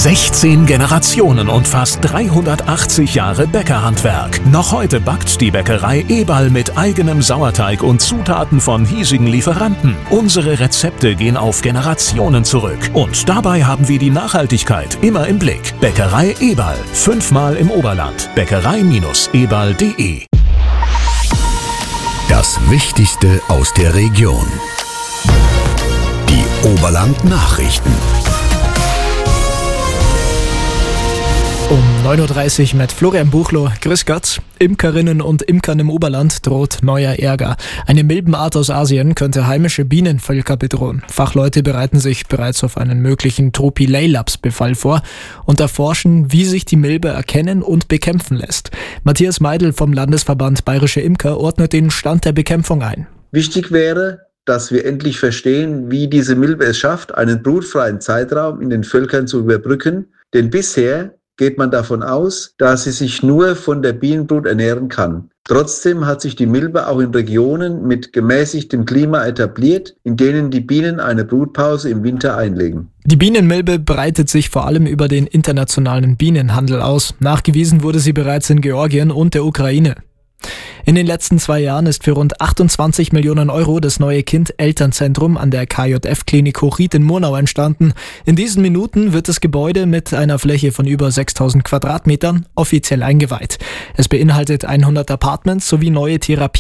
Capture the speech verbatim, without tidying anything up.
sechzehn Generationen und fast dreihundertachtzig Jahre Bäckerhandwerk. Noch heute backt die Bäckerei Eberl mit eigenem Sauerteig und Zutaten von hiesigen Lieferanten. Unsere Rezepte gehen auf Generationen zurück. Und dabei haben wir die Nachhaltigkeit immer im Blick. Bäckerei Eberl. Fünfmal im Oberland. Bäckerei Eberl punkt de. Das Wichtigste aus der Region. Die Oberland-Nachrichten. Um neun Uhr dreißig mit Florian Buchloh. Grüß Gott. Imkerinnen und Imkern im Oberland droht neuer Ärger. Eine Milbenart aus Asien könnte heimische Bienenvölker bedrohen. Fachleute bereiten sich bereits auf einen möglichen Tropilailaps-Befall vor und erforschen, wie sich die Milbe erkennen und bekämpfen lässt. Matthias Meidl vom Landesverband Bayerische Imker ordnet den Stand der Bekämpfung ein. Wichtig wäre, dass wir endlich verstehen, wie diese Milbe es schafft, einen brutfreien Zeitraum in den Völkern zu überbrücken. Denn bisher geht man davon aus, dass sie sich nur von der Bienenbrut ernähren kann. Trotzdem hat sich die Milbe auch in Regionen mit gemäßigtem Klima etabliert, in denen die Bienen eine Brutpause im Winter einlegen. Die Bienenmilbe breitet sich vor allem über den internationalen Bienenhandel aus. Nachgewiesen wurde sie bereits in Georgien und der Ukraine. In den letzten zwei Jahren ist für rund achtundzwanzig Millionen Euro das neue Kind-Elternzentrum an der K J F-Klinik Hochried in Murnau entstanden. In diesen Minuten wird das Gebäude mit einer Fläche von über sechstausend Quadratmetern offiziell eingeweiht. Es beinhaltet hundert Apartments sowie neue Therapien.